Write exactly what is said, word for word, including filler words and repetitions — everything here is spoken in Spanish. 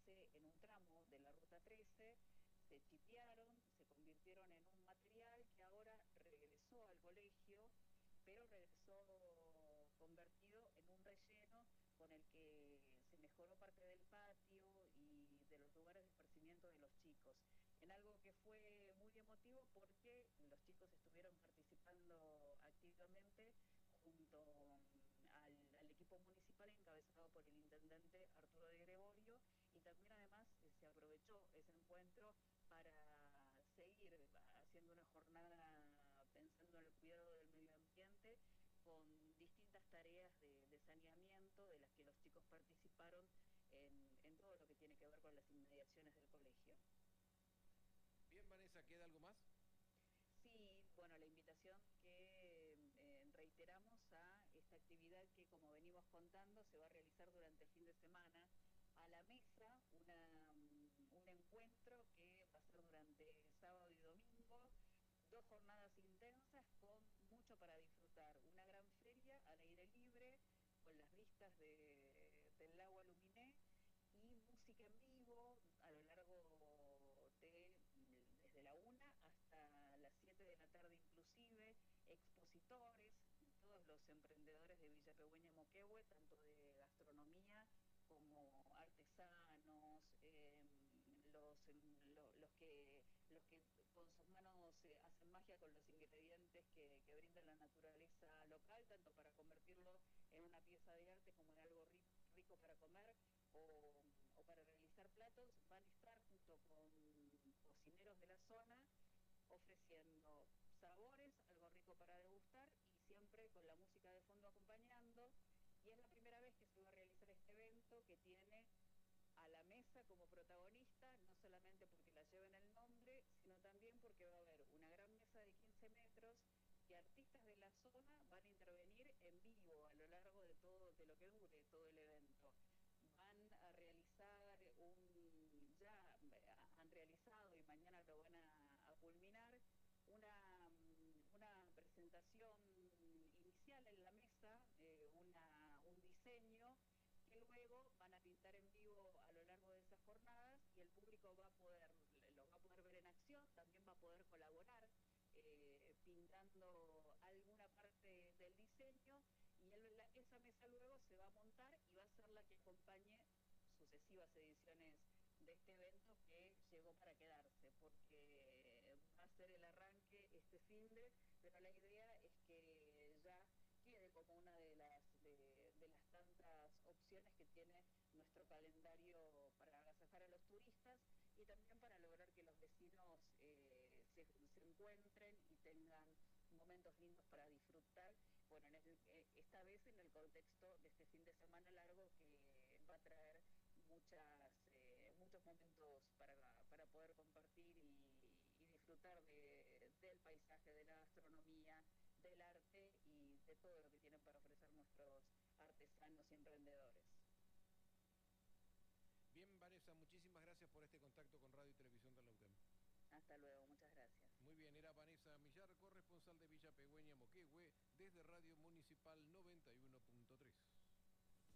base en un tramo de la Ruta trece, se chipearon, se convirtieron en un material que ahora regresó al colegio, pero regresó convertido en un relleno con el que se mejoró parte del patio y de los lugares de esparcimiento de los chicos, en algo que fue muy emotivo porque los chicos estuvieron participando activamente junto al, al equipo municipal encabezado por el intendente Arturo de Gregorio, y también además eh, se aprovechó ese encuentro para seguir haciendo una jornada pensando en el cuidado del medio ambiente con distintas tareas de, de saneamiento de las que los chicos participaron en, en todo lo que tiene que ver con las inmediaciones del colegio. Bien, Vanessa, ¿queda algo más? Sí, bueno, la invitación que eh, reiteramos a esta actividad que, como venimos contando, se va a realizar durante el fin de semana a la mesa, una, un encuentro que va a ser durante sábado y domingo, dos jornadas intensas con mucho para disfrutar, una gran feria al aire libre con las vistas de, del lago Aluminé y música en vivo a lo largo de desde la una hasta las siete de la tarde inclusive, expositores, todos los emprendedores de Villa Pehuen y Moquehue, tanto de gastronomía como artesanos, eh, los, lo, los, que, los que con sus manos eh, hacen magia con los ingredientes que, que brinda la naturaleza local, tanto para convertirlo en una pieza de arte como en algo rico, rico para comer, o, o para realizar platos, van a estar junto con cocineros de la zona ofreciendo sabores, algo rico para degustar y siempre con la música de fondo acompañando. Y es la primera vez que se va a realizar este evento que tiene a la mesa como protagonista, no solamente porque la lleven el nombre, sino también porque va a haber una gran mesa de quince metros que artistas de la zona van a intervenir en vivo a lo largo de todo, de lo que dure todo el evento. Van a realizar un, ya han realizado y mañana lo van a, a culminar, una, una presentación inicial en la mesa, eh, una, un diseño que luego van a pintar en vivo a lo largo de esas jornadas y el público va a poder, los va a poder ver en acción, también va a poder colaborar eh, pintando alguna parte del diseño, y el, la, esa mesa luego se va a montar y va a ser la que acompañe sucesivas ediciones de este evento que llegó para quedarse, porque va a ser el arranque este fin de, pero la idea es que ya quede como una de las de, de las tantas opciones que tiene nuestro calendario para agasajar a los turistas y también para lograr que los vecinos eh, se, se encuentren y tengan momentos lindos para disfrutar, bueno, en el, esta vez en el contexto de este fin de semana largo que va a traer muchas eh, muchos momentos para, para poder compartir y, y disfrutar de, del paisaje, de la gastronomía, del arte y de todo lo que tienen para ofrecer nuestros artesanos y emprendedores. Bien, Vanessa, muchísimas gracias por este contacto con Radio y Televisión de la U T E M. Hasta luego, muchas gracias. Muy bien, era Vanessa Millar, corresponsal de Villa Pehuen y Moquehue, desde Radio Municipal noventa y uno punto